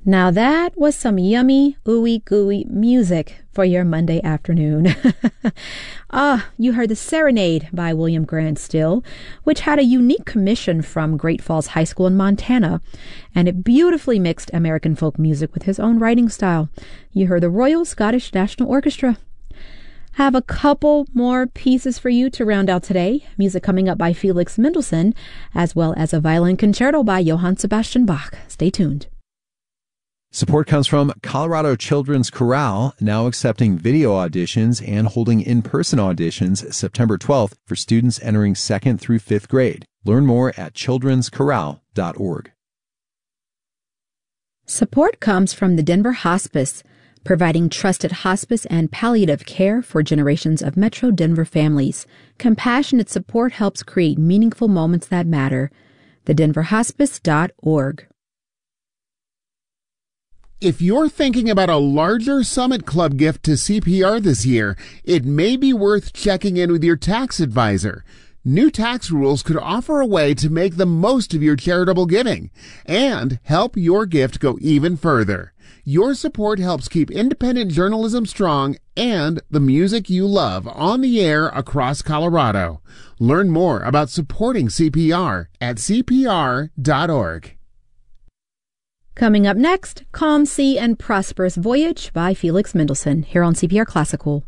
Now that was some yummy, ooey gooey music for your Monday afternoon. You heard the Serenade by William Grant Still, which had a unique commission from Great Falls High School in Montana, and it beautifully mixed American folk music with his own writing style. You heard the Royal Scottish National Orchestra. Have a couple more pieces for you to round out today. Music coming up by Felix Mendelssohn, as well as a violin concerto by Johann Sebastian Bach. Stay tuned. Support comes from Colorado Children's Chorale, now accepting video auditions and holding in-person auditions September 12th for students entering 2nd through 5th grade. Learn more at children'schorale.org. Support comes from the Denver Hospice, providing trusted hospice and palliative care for generations of Metro Denver families. Compassionate support helps create meaningful moments that matter. TheDenverHospice.org. If you're thinking about a larger Summit Club gift to CPR this year, it may be worth checking in with your tax advisor. New tax rules could offer a way to make the most of your charitable giving and help your gift go even further. Your support helps keep independent journalism strong and the music you love on the air across Colorado. Learn more about supporting CPR at CPR.org. Coming up next, Calm Sea and Prosperous Voyage by Felix Mendelssohn here on CPR Classical.